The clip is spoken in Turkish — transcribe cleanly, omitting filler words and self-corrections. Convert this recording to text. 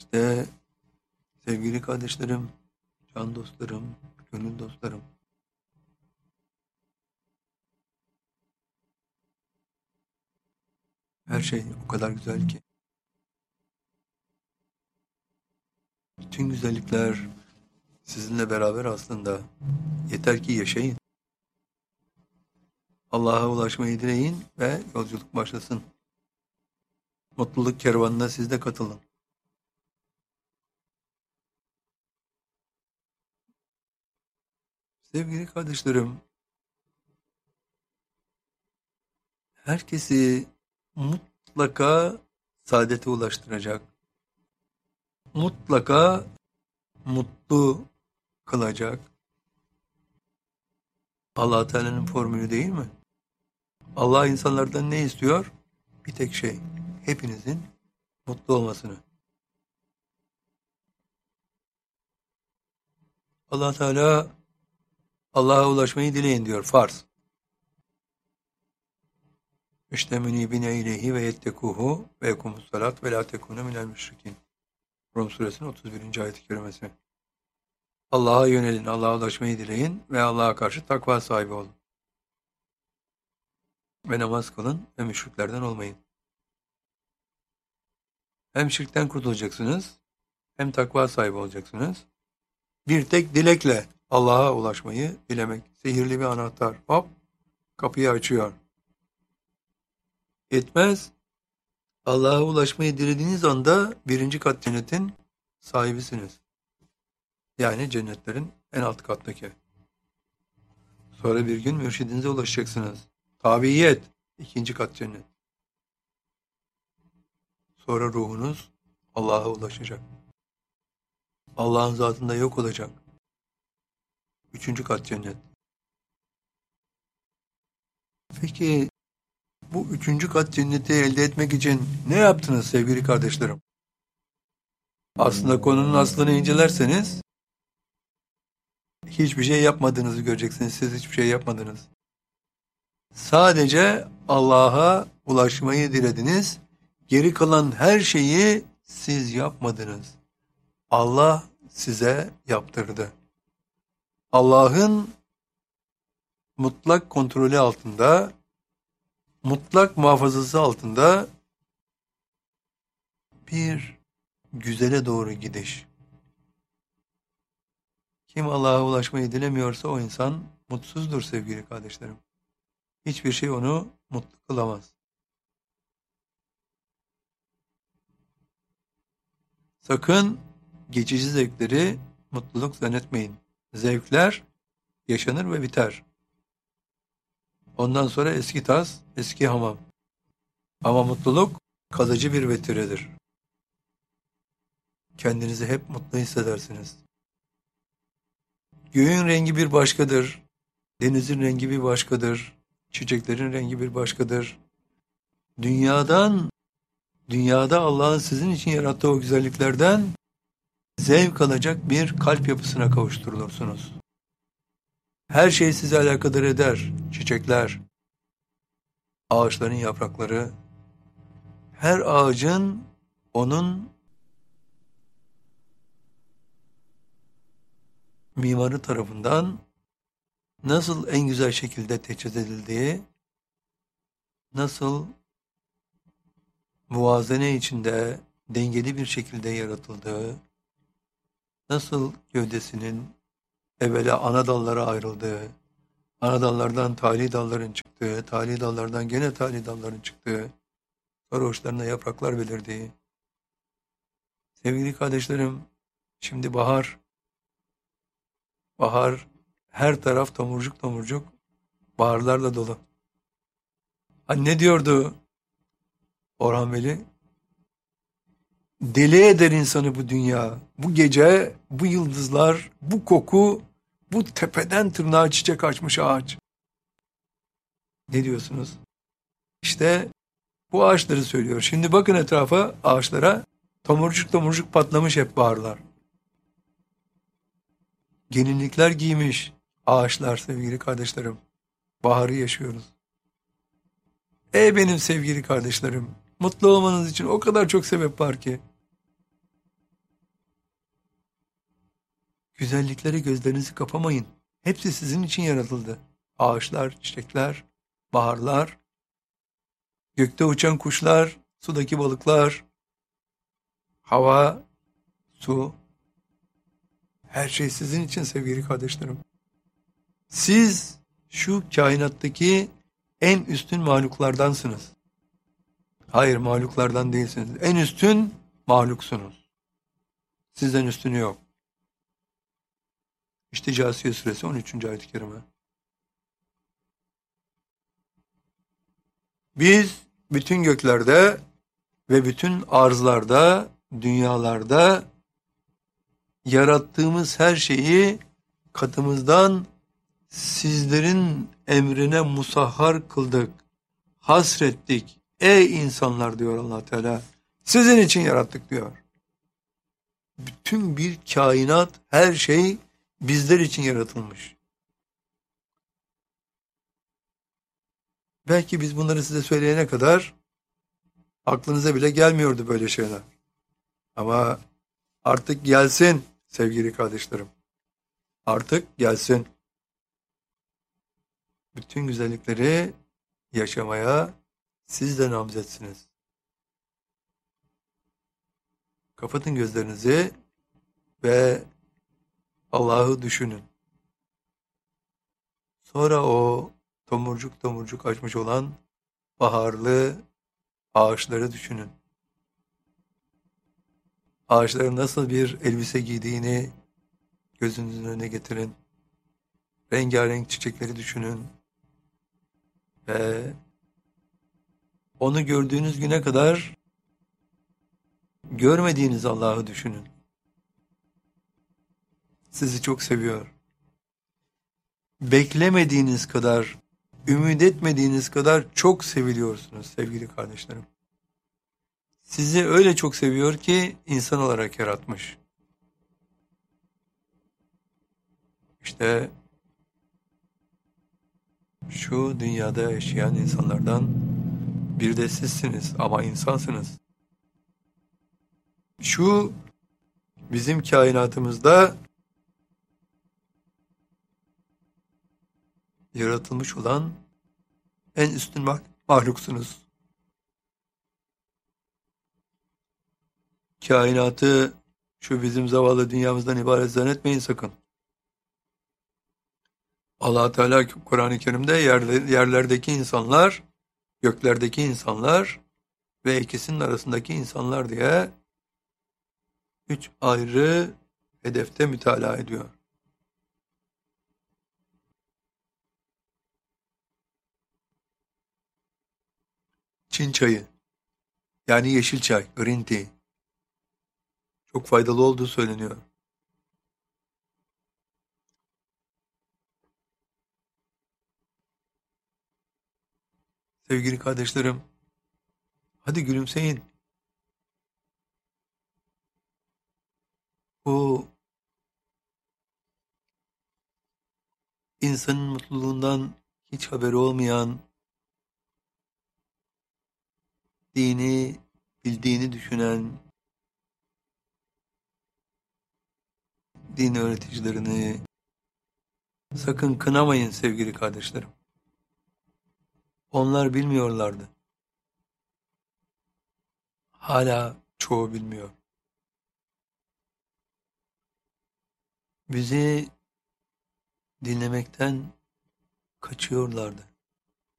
İşte sevgili kardeşlerim, can dostlarım, gönül dostlarım. Her şey o kadar güzel ki. Bütün güzellikler sizinle beraber aslında. Yeter ki yaşayın. Allah'a ulaşmayı dileyin ve yolculuk başlasın. Mutluluk kervanına siz de katılın. Sevgili kardeşlerim, herkesi mutlaka saadete ulaştıracak, mutlaka mutlu kılacak Allah Teala'nın formülü değil mi? Allah insanlardan ne istiyor? Bir tek şey, hepinizin mutlu olmasını. Allah Teala Allah'a ulaşmayı dileyin diyor, farz. İşte münibine ileyhi ve yettekuhu ve yekumus salat ve la tekunu minel müşrikin. Rum suresinin 31. ayet-i kerimesi. Allah'a yönelin, Allah'a ulaşmayı dileyin ve Allah'a karşı takva sahibi olun. Ve namaz kılın ve müşriklerden olmayın. Hem şirkten kurtulacaksınız, hem takva sahibi olacaksınız. Bir tek dilekle Allah'a ulaşmayı dilemek. Sihirli bir anahtar. Hop, kapıyı açıyor. Yetmez. Allah'a ulaşmayı dilediğiniz anda birinci kat cennetin sahibisiniz. Yani cennetlerin en alt kattaki. Sonra bir gün mürşidinize ulaşacaksınız. Tabiyet, ikinci kat cennet. Sonra ruhunuz Allah'a ulaşacak. Allah'ın zatında yok olacak. Üçüncü kat cennet. Peki bu üçüncü kat cenneti elde etmek için ne yaptınız sevgili kardeşlerim? Aslında konunun aslını incelerseniz hiçbir şey yapmadığınızı göreceksiniz. Siz hiçbir şey yapmadınız. Sadece Allah'a ulaşmayı dilediniz. Geri kalan her şeyi siz yapmadınız. Allah size yaptırdı. Allah'ın mutlak kontrolü altında, mutlak muhafazası altında bir güzele doğru gidiş. Kim Allah'a ulaşmayı dilemiyorsa o insan mutsuzdur sevgili kardeşlerim. Hiçbir şey onu mutlu kılamaz. Sakın geçici zevkleri mutluluk zannetmeyin. Zevkler yaşanır ve biter. Ondan sonra eski tas, eski hamam. Ama mutluluk kalıcı bir vetiredir. Kendinizi hep mutlu hissedersiniz. Göğün rengi bir başkadır. Denizin rengi bir başkadır. Çiçeklerin rengi bir başkadır. Dünyada Allah'ın sizin için yarattığı o güzelliklerden zevk alacak bir kalp yapısına kavuşturulursunuz. Her şey sizi alakadar eder. Çiçekler, ağaçların yaprakları, her ağacın onun mimarı tarafından nasıl en güzel şekilde teçhiz edildiği, nasıl muvazene içinde dengeli bir şekilde yaratıldığı, nasıl gövdesinin evvela ana dallara ayrıldığı, ana dallardan tali dalların çıktığı, tali dallardan gene tali dalların çıktığı, sonra uçlarına yapraklar belirdiği. Sevgili kardeşlerim, şimdi bahar, her taraf tomurcuk tomurcuk baharlarla dolu. Hani ne diyordu Orhan Veli? Deli eder insanı bu dünya, bu gece, bu yıldızlar, bu koku, bu tepeden tırnağa çiçek açmış ağaç. Ne diyorsunuz? İşte bu ağaçları söylüyor. Şimdi bakın etrafa, ağaçlara, tomurcuk tomurcuk patlamış hep baharlar. Gelinlikler giymiş ağaçlar sevgili kardeşlerim. Baharı yaşıyoruz. Ey benim sevgili kardeşlerim, mutlu olmanız için o kadar çok sebep var ki. Güzelliklere gözlerinizi kapamayın. Hepsi sizin için yaratıldı. Ağaçlar, çiçekler, baharlar, gökte uçan kuşlar, sudaki balıklar, hava, su, her şey sizin için sevgili kardeşlerim. Siz şu kainattaki en üstün mahluklardansınız. Hayır, mahluklardan değilsiniz. En üstün mahluksunuz. Sizden üstünü yok. İşte Câsiye suresi 13. ayet-i kerime. Biz bütün göklerde ve bütün arzlarda, dünyalarda yarattığımız her şeyi katımızdan sizlerin emrine musahhar kıldık, hasrettik. Ey insanlar diyor Allah Teala. Sizin için yarattık diyor. Bütün bir kainat, her şey bizler için yaratılmış. Belki biz bunları size söyleyene kadar aklınıza bile gelmiyordu böyle şeyler. Ama artık gelsin sevgili kardeşlerim. Artık gelsin. Bütün güzellikleri yaşamaya siz de namzetsiniz. Kapatın gözlerinizi ve Allah'ı düşünün. Sonra o tomurcuk tomurcuk açmış olan baharlı ağaçları düşünün. Ağaçların nasıl bir elbise giydiğini gözünüzün önüne getirin. Rengarenk çiçekleri düşünün. Ve onu gördüğünüz güne kadar görmediğiniz Allah'ı düşünün. Sizi çok seviyor. Beklemediğiniz kadar, ümit etmediğiniz kadar çok seviliyorsunuz sevgili kardeşlerim. Sizi öyle çok seviyor ki insan olarak yaratmış. İşte şu dünyada yaşayan insanlardan bir de sizsiniz ama insansınız. Şu bizim kainatımızda yaratılmış olan en üstün mahluksunuz. Kainatı şu bizim zavallı dünyamızdan ibaret zannetmeyin sakın. Allah Teala Kur'an-ı Kerim'de yerlerdeki insanlar, göklerdeki insanlar ve ikisinin arasındaki insanlar diye 3 ayrı hedefte mütalaa ediyor. Çin çayı, yani yeşil çay, green tea, çok faydalı olduğu söyleniyor. Sevgili kardeşlerim, hadi gülümseyin. Bu insanın mutluluğundan hiç haberi olmayan, dini bildiğini düşünen, din öğreticilerini sakın kınamayın sevgili kardeşlerim. Onlar bilmiyorlardı. Hala çoğu bilmiyor. Bizi dinlemekten kaçıyorlardı.